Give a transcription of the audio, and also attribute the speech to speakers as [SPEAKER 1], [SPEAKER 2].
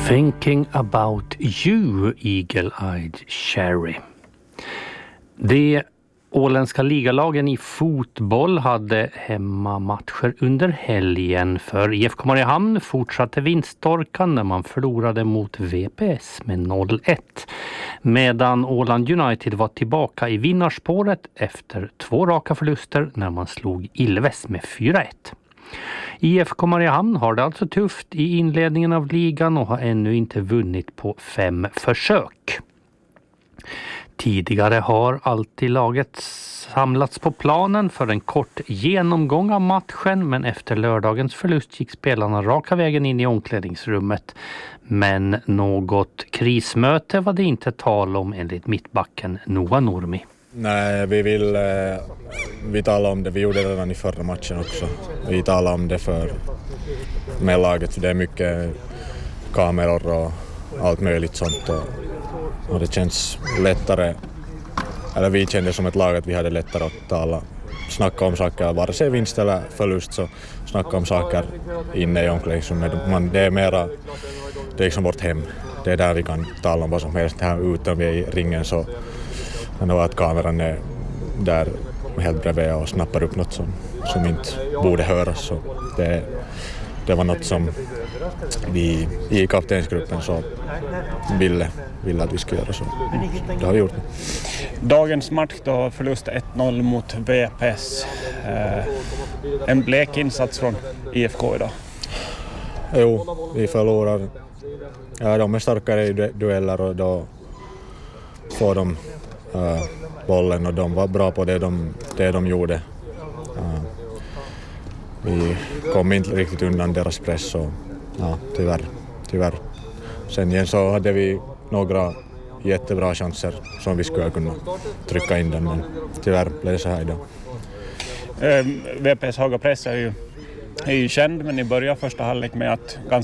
[SPEAKER 1] Thinking about you, Eagle-eyed Cherry. De åländska ligalagen i fotboll hade hemmamatcher under helgen. För IFK Mariehamn fortsatte vinststorkan när man förlorade mot VPS med 0-1. Medan Åland United var tillbaka i vinnarspåret efter 2 raka förluster när man slog Ilves med 4-1. IFK Mariehamn har det alltså tufft i inledningen av ligan och har ännu inte vunnit på 5 försök. Tidigare har alltid laget samlats på planen för en kort genomgång av matchen, men efter lördagens förlust gick spelarna raka vägen in i omklädningsrummet. Men något krismöte var det inte tal om enligt mittbacken Noah Nurmi.
[SPEAKER 2] Nej, vi talar om det. Vi gjorde det redan i förra matchen också. Vi talar om det med laget, för det är mycket kameror och allt möjligt sånt. Och det känns lättare, eller vi kände som ett lag att vi hade lättare att snacka om saker, vare sig vinst eller förlust, så snacka om saker inne i omklädningsrummet. Det är mera, det är liksom vårt hem. Det är där vi kan tala om vad som helst. Här ute om vi är i ringen så kan det vara att kameran är där helt bredvid och snappar upp något som inte borde höras. Så det var något som vi i kaptensgruppen så ville att vi skulle göra, så det har vi gjort.
[SPEAKER 3] Dagens match då, förlust 1-0 mot VPS. En blek insats från IFK idag.
[SPEAKER 2] Jo, vi förlorar. Ja, de är starkare i dueller och då får de bollen och de var bra på det de gjorde. Vi kom inte riktigt undan deras press och ja, tyvärr. Sen igen så hade vi några jättebra chanser som vi skulle kunna trycka in den, men tyvärr blev det så här idag.
[SPEAKER 3] VPS höga press är ju känd, men ni börjar första halvlek med att